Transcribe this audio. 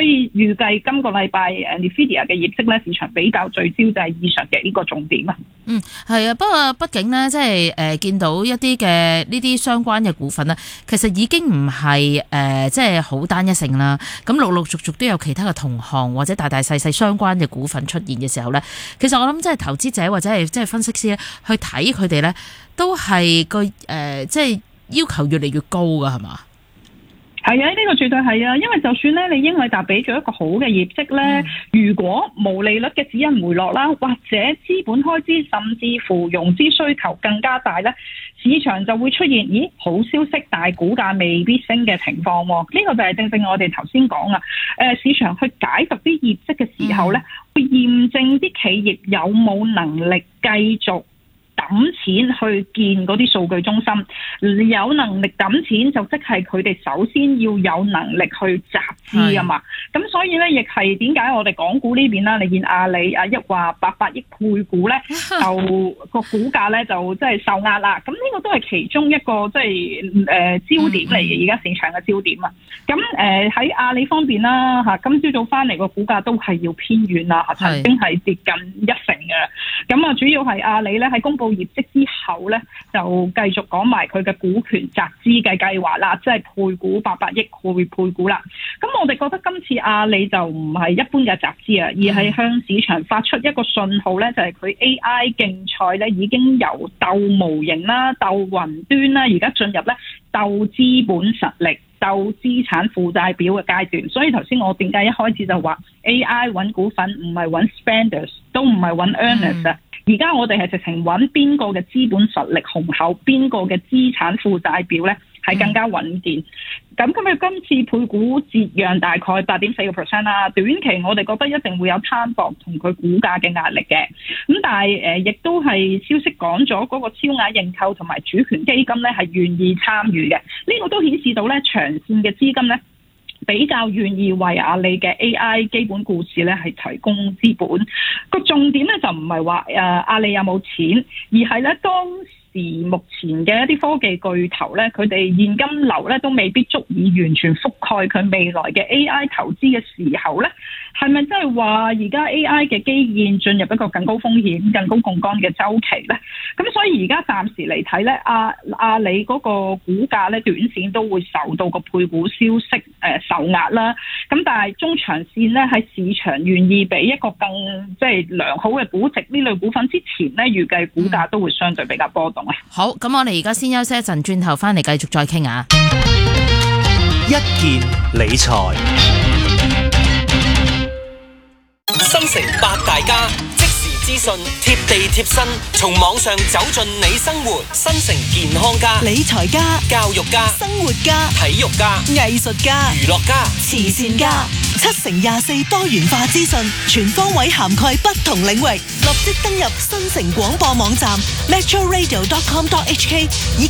所以預計今個禮拜Nvidia 嘅業績咧，市場比較聚焦就係以上嘅呢個重點啊。 係啊，不過畢竟呢，即係見到一啲嘅呢啲相關嘅股份呢，其實已經唔係即係好單一性啦。咁陸陸續續都有其他嘅同行或者大大細細相關嘅股份出現嘅時候呢，其實我諗即係投資者或者係即係分析師咧去睇佢哋呢，都係個即係要求越嚟越高㗎，係嘛？ 係啊，呢個絕對係啊，因為就算咧你英偉達俾咗一個好嘅業績咧，如果毛利率嘅指引回落啦，或者資本開支甚至乎融資需求更加大咧，市場就會出現好消息但係股價未必升嘅情況喎。呢個就係正正我哋頭先講啊，市場去解讀啲業績嘅時候咧，會驗證啲企業有冇能力繼續揼錢去建嗰啲數據中心，有能力揼錢就即係佢哋首先要有能力去集資啊嘛。咁所以咧，亦係點解我哋港股呢邊啦？你見阿里一話800億配股咧，就個股價咧就即係受壓啦。咁呢個都係其中一個即係焦點嚟嘅，而家市場嘅焦點啊。咁喺阿里方面啦嚇，今朝早翻嚟個股價都係要偏軟啦，曾經係跌近1成嘅。咁啊，主要係阿里咧喺公布業績之後咧，就繼續講埋佢嘅股權集資嘅計劃啦，即係配股800億配股啦。咁我哋覺得今次阿里就唔係一般嘅集資啊，而係向市場發出一個信號咧，就係佢 AI 競賽咧已經由鬥模型啦、鬥雲端啦，而家進入咧鬥資本實力、鬥資產負債表嘅階段。所以頭先我點解一開始就話 AI 揾股份唔係揾 spenders， 都唔係揾 earners 啊。而家我哋係直情揾邊個嘅資本實力雄厚，邊個嘅資產負債表咧係更加穩健。咁佢今次配股折讓大概8.4% 啦，短期我哋覺得一定會有攤薄同佢股價嘅壓力嘅。咁但係亦都係消息講咗嗰個超額認購同埋主權基金咧係願意參與嘅，呢個都顯示到咧長線嘅資金咧比較願意為阿里嘅 AI 基本故事咧係提供資本。個重點咧就唔係話阿里有冇錢，而係咧當時目前嘅一啲科技巨頭咧，佢哋現金流咧都未必足以完全覆蓋佢未來嘅 AI 投資嘅時候咧，係咪真係話而家 AI 嘅基建進入一個更高風險、更高槓桿嘅週期咧？咁所以而家暫時嚟睇咧，阿里嗰個股價咧，短線都會受到個配股消息受壓啦。咁但係中長線咧，喺市場願意俾一個更即係良好嘅估值呢類股份之前咧，預計股價都會相對比較波動啊。 好，咁我哋而家先休息一陣，轉頭翻嚟繼續再傾啊。 一件理財，新城八大家，即時資訊，貼地貼身，從網上走進你生活。新城健康家、 理財家、 教育家、 生活家、 體育家、 藝術家、 娛樂家、 慈善家，7乘24多元化資訊，全方位涵蓋不同領域。立即登入新城廣播網站 metroradio.com.hk 以及